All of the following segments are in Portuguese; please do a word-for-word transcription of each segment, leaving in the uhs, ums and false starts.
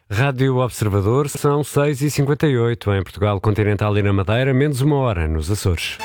Rádio Observador, são seis e cinquenta e oito em Portugal Continental e na Madeira, menos uma hora nos Açores.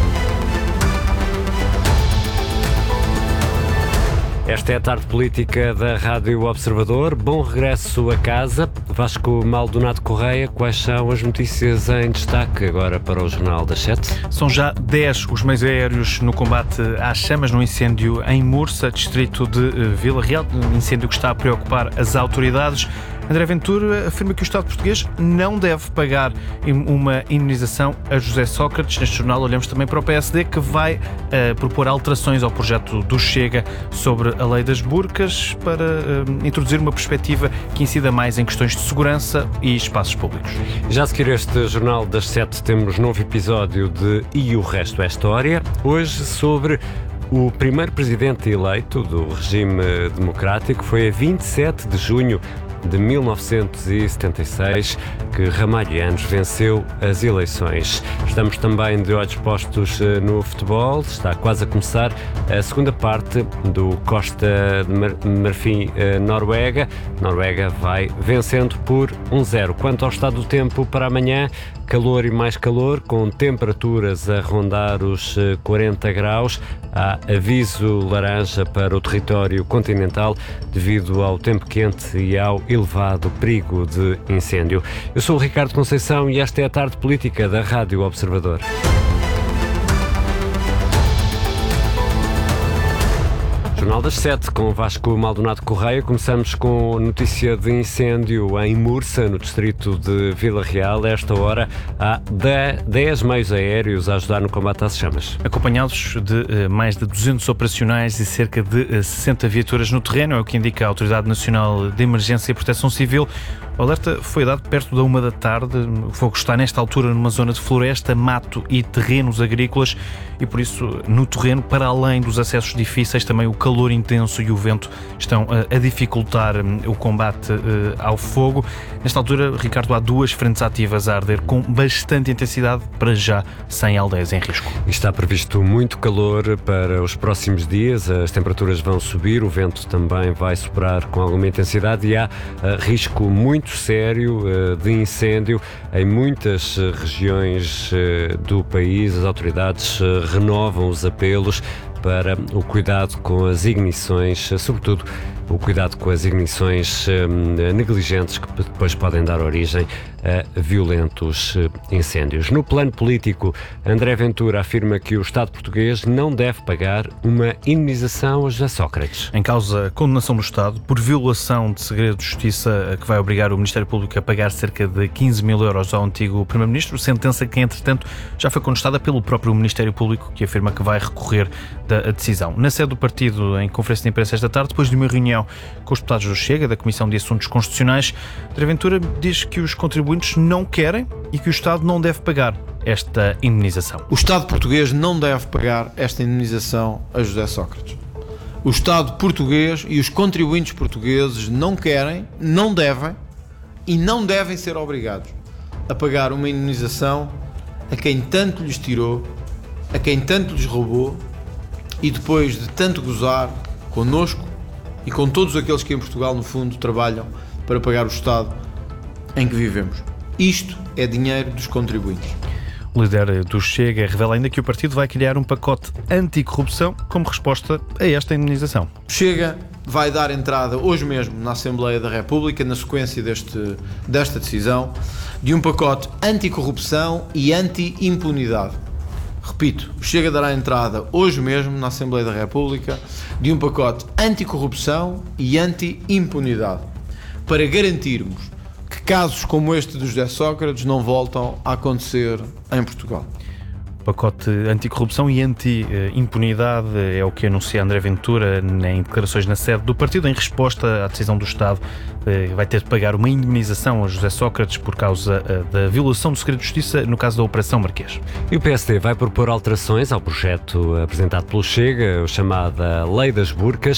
Esta é a tarde política da Rádio Observador. Bom regresso a casa. Vasco Maldonado Correia, quais são as notícias em destaque agora para o Jornal das Sete? São já dez os meios aéreos no combate às chamas no incêndio em Mursa, distrito de Vila Real, um incêndio que está a preocupar as autoridades. André Ventura afirma que o Estado português não deve pagar uma indemnização a José Sócrates. Neste jornal olhamos também para o P S D, que vai uh, propor alterações ao projeto do Chega sobre a lei das burcas para uh, introduzir uma perspectiva que incida mais em questões de segurança e espaços públicos. Já a seguir este Jornal das Sete temos novo episódio de E o Resto é História. Hoje sobre o primeiro presidente eleito do regime democrático. Foi a vinte e sete de junho de mil novecentos e setenta e seis que Ramalhianos venceu as eleições. Estamos também de olhos postos no futebol. Está quase a começar a segunda parte do Costa de Mar- Marfim-Noruega. Noruega vai vencendo por um zero. Quanto ao estado do tempo para amanhã, calor e mais calor, com temperaturas a rondar os quarenta graus. Há aviso laranja para o território continental devido ao tempo quente e ao elevado perigo de incêndio. Eu sou o Ricardo Conceição e esta é a tarde política da Rádio Observador. Jornal das Sete, com Vasco Maldonado Correia. Começamos com notícia de incêndio em Mursa, no distrito de Vila Real. A esta hora há dez meios aéreos a ajudar no combate às chamas. Acompanhados de uh, mais de duzentos operacionais e cerca de uh, sessenta viaturas no terreno, é o que indica a Autoridade Nacional de Emergência e Proteção Civil. O alerta foi dado perto da uma da tarde. O fogo está nesta altura numa zona de floresta, mato e terrenos agrícolas e por isso no terreno, para além dos acessos difíceis, também o calor intenso e o vento estão a, a dificultar um, o combate uh, ao fogo. Nesta altura, Ricardo, há duas frentes ativas a arder com bastante intensidade, para já sem aldeias em risco. E está previsto muito calor para os próximos dias. As temperaturas vão subir, o vento também vai soprar com alguma intensidade e há uh, risco muito sério uh, de incêndio em muitas uh, regiões uh, do país. As autoridades uh, renovam os apelos para o cuidado com as ignições, sobretudo o cuidado com as ignições hum, negligentes que depois podem dar origem a violentos incêndios. No plano político, André Ventura afirma que o Estado português não deve pagar uma indemnização a José Sócrates. Em causa a condenação do Estado por violação de segredo de justiça que vai obrigar o Ministério Público a pagar cerca de quinze mil euros ao antigo Primeiro-Ministro, sentença que, entretanto, já foi contestada pelo próprio Ministério Público, que afirma que vai recorrer da decisão. Na sede do partido, em conferência de imprensa esta tarde, depois de uma reunião com os deputados do Chega, da Comissão de Assuntos Constitucionais, André Ventura diz que os contribuintes não querem e que o Estado não deve pagar esta indemnização. O Estado português não deve pagar esta indemnização a José Sócrates. O Estado português e os contribuintes portugueses não querem, não devem e não devem ser obrigados a pagar uma indemnização a quem tanto lhes tirou, a quem tanto lhes roubou e depois de tanto gozar connosco e com todos aqueles que em Portugal, no fundo, trabalham para pagar o Estado em que vivemos. Isto é dinheiro dos contribuintes. O líder do Chega revela ainda que o partido vai criar um pacote anticorrupção como resposta a esta indemnização. O Chega vai dar entrada hoje mesmo na Assembleia da República, na sequência deste, desta decisão, de um pacote anticorrupção e anti-impunidade. Repito, o Chega dará entrada hoje mesmo na Assembleia da República de um pacote anticorrupção e anti-impunidade para garantirmos que casos como este do José Sócrates não voltam a acontecer em Portugal. Pacote anticorrupção e anti-impunidade é o que anuncia André Ventura em declarações na sede do partido, em resposta à decisão do Estado. Vai ter de pagar uma indemnização a José Sócrates por causa da violação do segredo de justiça no caso da Operação Marquês. E o P S D vai propor alterações ao projeto apresentado pelo Chega, a chamada Lei das Burcas.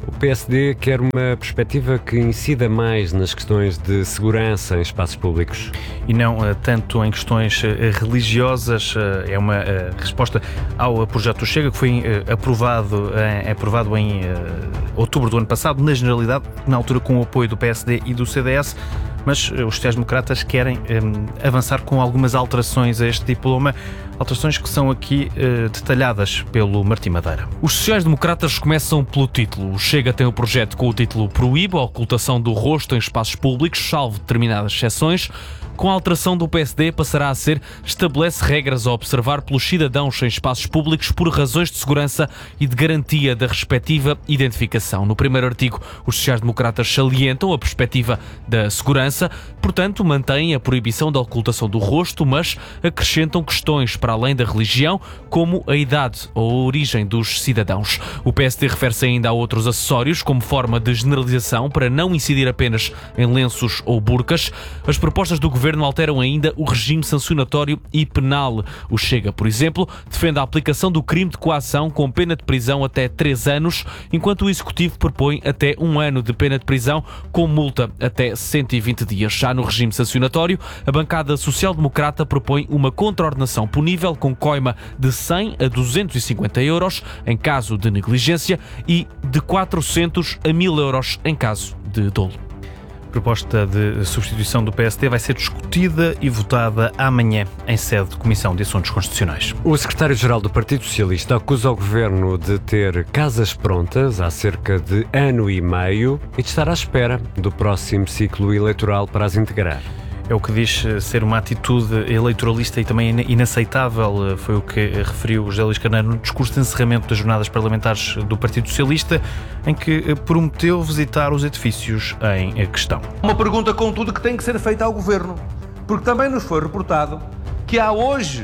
O P S D quer uma perspectiva que incida mais nas questões de segurança em espaços públicos. E não uh, tanto em questões uh, religiosas. Uh, é uma uh, resposta ao projeto do Chega, que foi uh, aprovado, uh, aprovado em uh, outubro do ano passado, na generalidade, na altura com o apoio do P S D e do C D S. Mas os sociais-democratas querem um, avançar com algumas alterações a este diploma, alterações que são aqui uh, detalhadas pelo Martim Madeira. Os sociais-democratas começam pelo título. O Chega tem o projeto com o título Proíbe a ocultação do rosto em espaços públicos, salvo determinadas exceções. Com a alteração do P S D passará a ser estabelece regras a observar pelos cidadãos em espaços públicos por razões de segurança e de garantia da respectiva identificação. No primeiro artigo, os sociais-democratas salientam a perspectiva da segurança, portanto mantêm a proibição da ocultação do rosto, mas acrescentam questões para além da religião, como a idade ou a origem dos cidadãos. O P S D refere-se ainda a outros acessórios, como forma de generalização para não incidir apenas em lenços ou burcas. As propostas do governo alteram ainda o regime sancionatório e penal. O Chega, por exemplo, defende a aplicação do crime de coação com pena de prisão até três anos, enquanto o Executivo propõe até um ano de pena de prisão com multa até cento e vinte dias. Já no regime sancionatório, a bancada social-democrata propõe uma contraordenação punível com coima de cem a duzentos e cinquenta euros em caso de negligência e de quatrocentos a mil euros em caso de dolo. A proposta de substituição do P S D vai ser discutida e votada amanhã em sede de Comissão de Assuntos Constitucionais. O secretário-geral do Partido Socialista acusa o governo de ter casas prontas há cerca de ano e meio e de estar à espera do próximo ciclo eleitoral para as integrar. É o que diz ser uma atitude eleitoralista e também inaceitável, foi o que referiu José Luís Carneiro no discurso de encerramento das jornadas parlamentares do Partido Socialista, em que prometeu visitar os edifícios em questão. Uma pergunta, contudo, que tem que ser feita ao Governo, porque também nos foi reportado que há hoje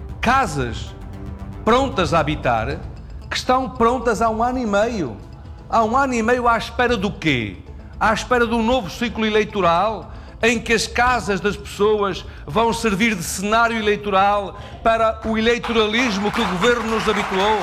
casas prontas a habitar que estão prontas há um ano e meio. Há um ano e meio à espera do quê? À espera de um novo ciclo eleitoral, em que as casas das pessoas vão servir de cenário eleitoral para o eleitoralismo que o Governo nos habituou.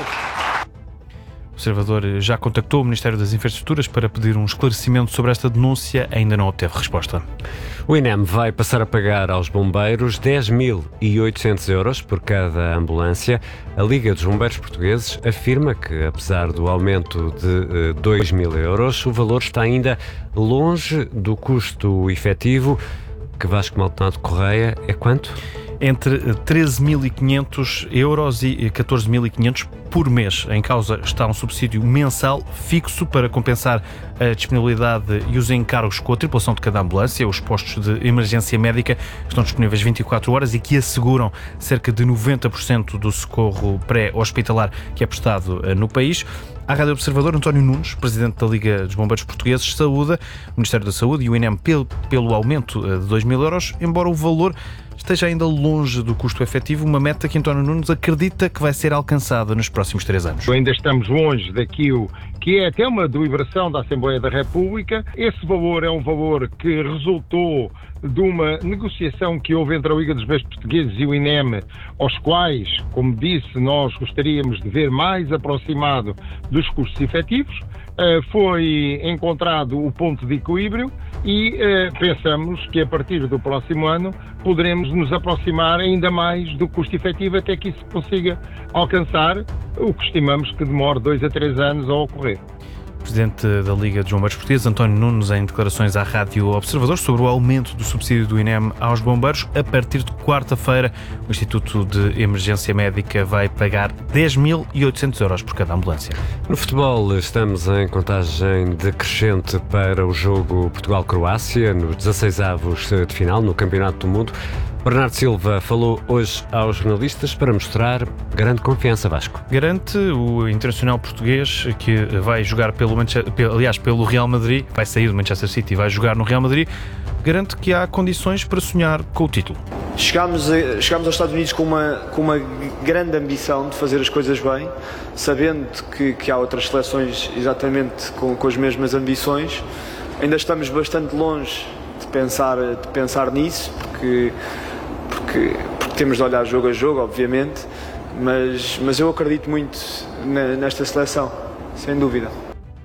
O Observador já contactou o Ministério das Infraestruturas para pedir um esclarecimento sobre esta denúncia, ainda não obteve resposta. O INEM vai passar a pagar aos bombeiros dez mil e oitocentos euros por cada ambulância. A Liga dos Bombeiros Portugueses afirma que, apesar do aumento de dois mil euros, o valor está ainda longe do custo efetivo, que Vasco Maldonado Correia é quanto? Entre treze mil e quinhentos euros e catorze mil e quinhentos por mês. Em causa está um subsídio mensal fixo para compensar a disponibilidade e os encargos com a tripulação de cada ambulância. Os postos de emergência médica estão disponíveis vinte e quatro horas e que asseguram cerca de noventa por cento do socorro pré-hospitalar que é prestado no país. À Rádio Observador, António Nunes, presidente da Liga dos Bombeiros Portugueses, saúda o Ministério da Saúde e o INEM pelo, pelo aumento de dois mil euros, embora o valor esteja ainda longe do custo efetivo, uma meta que António Nunes acredita que vai ser alcançada nos próximos três anos. Ainda estamos longe daquilo que é até uma deliberação da Assembleia da República. Esse valor é um valor que resultou de uma negociação que houve entre a Liga dos Bombeiros Portugueses e o INEM, aos quais, como disse, nós gostaríamos de ver mais aproximado dos custos efetivos. Uh, foi encontrado o ponto de equilíbrio e uh, pensamos que a partir do próximo ano poderemos nos aproximar ainda mais do custo efetivo até que isso consiga alcançar o que estimamos que demore dois a três anos a ocorrer. Presidente da Liga dos Bombeiros Portugueses, António Nunes, em declarações à Rádio Observador sobre o aumento do subsídio do INEM aos bombeiros. A partir de quarta-feira, o Instituto de Emergência Médica vai pagar dez mil e oitocentos euros por cada ambulância. No futebol, estamos em contagem decrescente para o jogo Portugal-Croácia, nos dezasseisavos de final, no Campeonato do Mundo. Bernardo Silva falou hoje aos jornalistas para mostrar grande confiança, Vasco. Garante o internacional português que vai jogar pelo, aliás, pelo Real Madrid, vai sair do Manchester City e vai jogar no Real Madrid, garante que há condições para sonhar com o título. Chegámos, a, chegámos aos Estados Unidos com uma, com uma grande ambição de fazer as coisas bem, sabendo que, que há outras seleções exatamente com, com as mesmas ambições. Ainda estamos bastante longe de pensar, de pensar nisso, porque... Porque, porque temos de olhar jogo a jogo, obviamente, mas, mas eu acredito muito na, nesta seleção, sem dúvida.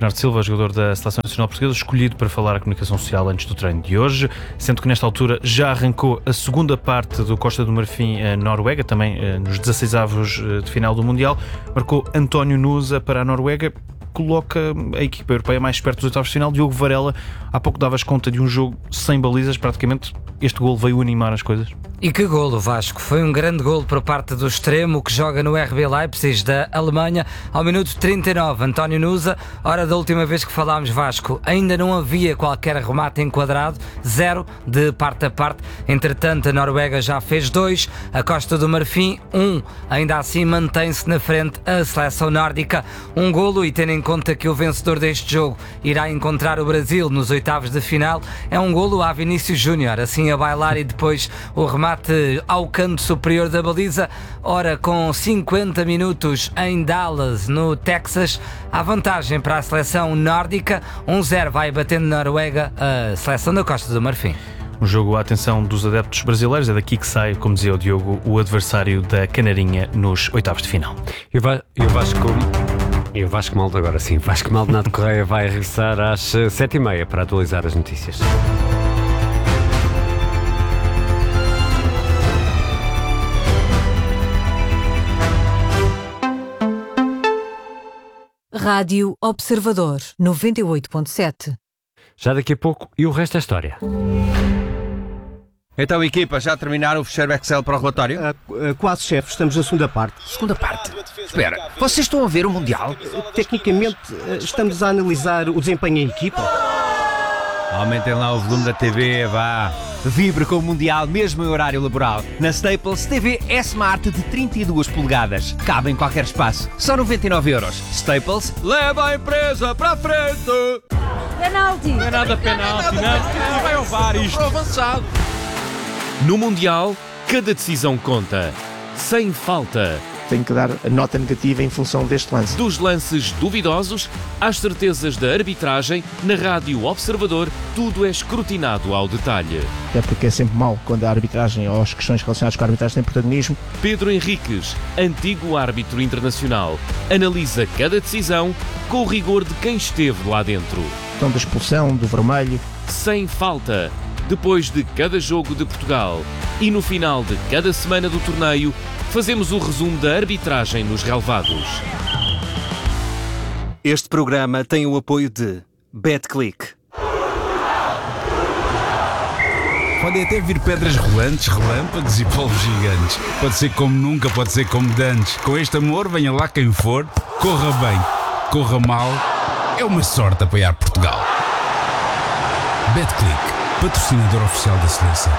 Bernardo Silva, jogador da Seleção Nacional Portuguesa, escolhido para falar à comunicação social antes do treino de hoje, sendo que nesta altura já arrancou a segunda parte do Costa do Marfim-Noruega, também nos dezasseisavos de final do Mundial. Marcou António Nusa para a Noruega, coloca a equipa europeia mais perto dos oitavos de final. Diogo Varela, há pouco davas conta de um jogo sem balizas, praticamente este golo veio animar as coisas. E que golo, Vasco! Foi um grande golo por parte do extremo que joga no R B Leipzig da Alemanha ao minuto trinta e nove. António Nusa, hora da última vez que falámos, Vasco, ainda não havia qualquer remate enquadrado, zero de parte a parte. Entretanto, a Noruega já fez dois, a Costa do Marfim um. Ainda assim mantém-se na frente a seleção nórdica. Um golo, e tendo em conta que o vencedor deste jogo irá encontrar o Brasil nos oitavos de final, é um golo a Vinícius Júnior, assim a bailar, e depois o remate ao canto superior da baliza. Ora, com cinquenta minutos em Dallas, no Texas, há vantagem para a seleção nórdica. um zero vai batendo na Noruega a seleção da Costa do Marfim. Um jogo à atenção dos adeptos brasileiros, é daqui que sai, como dizia o Diogo, o adversário da Canarinha nos oitavos de final. E o Vasco... E o Vasco Maldo, agora sim, Vasco Maldonado Correia vai regressar às sete e meia para atualizar as notícias. Rádio Observador, noventa e oito ponto sete. Já daqui a pouco, e o resto é história. Então, equipa, já terminaram o fecheiro Excel para o relatório? Uh, uh, quase, chefe. Estamos na segunda parte. Segunda parte? Espera, vocês estão a ver o Mundial? Uh, tecnicamente, uh, estamos a analisar o desempenho em equipa. Aumentem lá o volume da T V, vá. Vibre com o Mundial mesmo em horário laboral. Na Staples, T V S-Smart de trinta e duas polegadas. Cabe em qualquer espaço. Só noventa e nove euros. Staples, leva a empresa para a frente! Penalti! Não é nada penalti, não. não. Vai ao V A R isto. Avançado. No Mundial, cada decisão conta. Sem falta. Tenho que dar a nota negativa em função deste lance. Dos lances duvidosos às certezas da arbitragem, na Rádio Observador, tudo é escrutinado ao detalhe. É porque é sempre mau quando a arbitragem ou as questões relacionadas com a arbitragem têm protagonismo. Pedro Henriques, antigo árbitro internacional, analisa cada decisão com o rigor de quem esteve lá dentro. Então, da expulsão, do vermelho. Sem falta. Depois de cada jogo de Portugal e no final de cada semana do torneio, fazemos o resumo da arbitragem nos relevados. Este programa tem o apoio de BetClick. Podem até vir pedras rolantes, relâmpagos e polvos gigantes. Pode ser como nunca, pode ser como dantes. Com este amor, venha lá quem for, corra bem, corra mal. É uma sorte apoiar Portugal. BetClick, patrocinador oficial da seleção.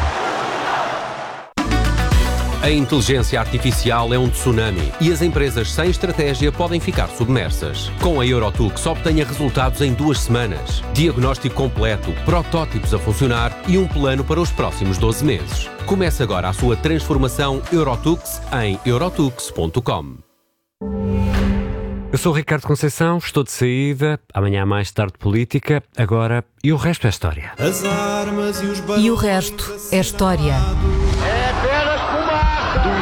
A inteligência artificial é um tsunami e as empresas sem estratégia podem ficar submersas. Com a Eurotux obtenha resultados em duas semanas, diagnóstico completo, protótipos a funcionar e um plano para os próximos doze meses. Comece agora a sua transformação Eurotux em eurotux ponto com. Eu sou o Ricardo Conceição, estou de saída. Amanhã mais tarde política. Agora, e o resto é história. As armas e, os e o resto é história.